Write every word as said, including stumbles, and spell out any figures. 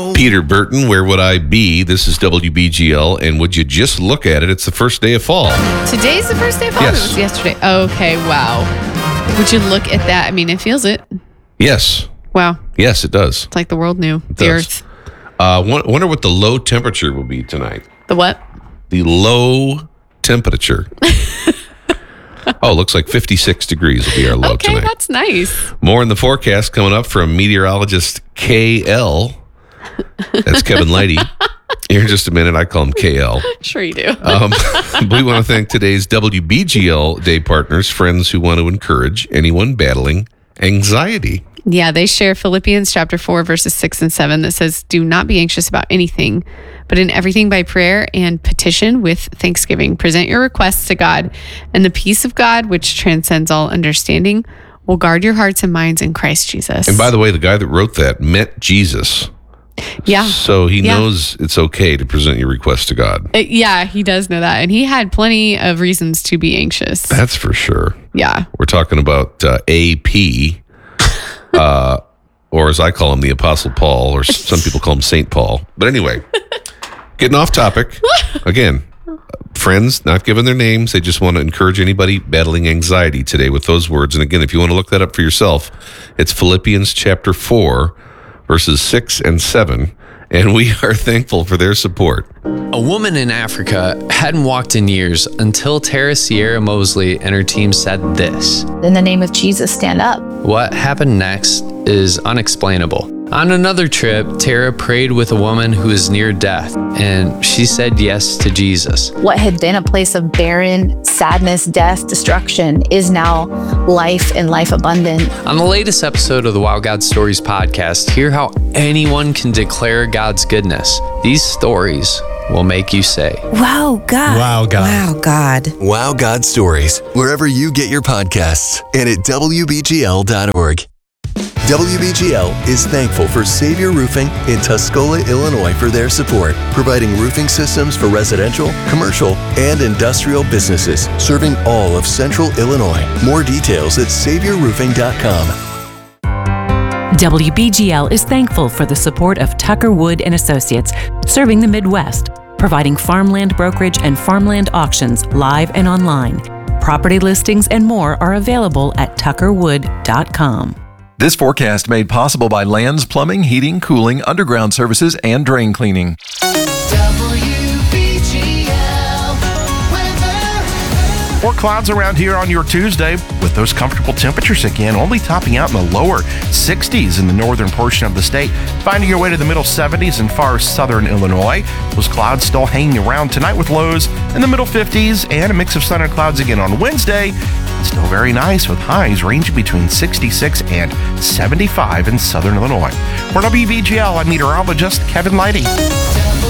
Peter Burton, where would I be? This is W B G L, and would you just look at it? It's the first day of fall. Today's the first day of fall? Yes. It was yesterday. Okay, wow. Would you look at that? I mean, it feels it. Yes. Wow. Yes, it does. It's like the world knew. It the does. earth. Uh, wonder what the low temperature will be tonight. The what? The low temperature. Oh, looks like fifty-six degrees will be our low okay, tonight. That's nice. More in the forecast coming up from meteorologist K L. That's Kevin Leidy. Here in just a minute, I call him K L. Sure you do. Um, we want to thank today's W B G L Day partners, friends who want to encourage anyone battling anxiety. Yeah, they share Philippians chapter four, verses six and seven that says, do not be anxious about anything, but in everything by prayer and petition with thanksgiving, present your requests to God, and the peace of God, which transcends all understanding, will guard your hearts and minds in Christ Jesus. And by the way, the guy that wrote that met Jesus. Yeah. So he Yeah. knows knows it's okay to present your request to God. Uh, yeah, he does know that. And he had plenty of reasons to be anxious. That's for sure. Yeah. We're talking about uh, A P, uh, or as I call him, the Apostle Paul, or some people call him Saint Paul. But anyway, getting off topic. Again, friends not giving their names. They just want to encourage anybody battling anxiety today with those words. And again, if you want to look that up for yourself, it's Philippians chapter four, verses six and seven. And we are thankful for their support. A woman in Africa hadn't walked in years until Tara Sierra Mosley and her team said this. In the name of Jesus, stand up. What happened next is unexplainable. On another trip, Tara prayed with a woman who is near death, and she said yes to Jesus. What had been a place of barren, sadness, death, destruction is now life and life abundant. On the latest episode of the Wow God Stories podcast, hear how anyone can declare God's goodness. These stories will make you say, Wow, God. Wow, God. Wow, God. Wow God Stories, wherever you get your podcasts, and at W B G L dot org. W B G L is thankful for Savior Roofing in Tuscola, Illinois for their support, providing roofing systems for residential, commercial, and industrial businesses, serving all of Central Illinois. More details at savior roofing dot com. W B G L is thankful for the support of Tucker Wood and Associates, serving the Midwest, providing farmland brokerage and farmland auctions live and online. Property listings and more are available at tucker wood dot com. This forecast made possible by Lands Plumbing, Heating, Cooling, Underground Services, and Drain Cleaning. More clouds around here on your Tuesday with those comfortable temperatures again, only topping out in the lower sixties in the northern portion of the state, finding your way to the middle seventies in far southern Illinois. Those clouds still hanging around tonight with lows in the middle fifties and a mix of sun and clouds again on Wednesday. Still very nice with highs ranging between sixty-six and seventy-five in southern Illinois. For W B G L, I'm meteorologist Kevin Leidy.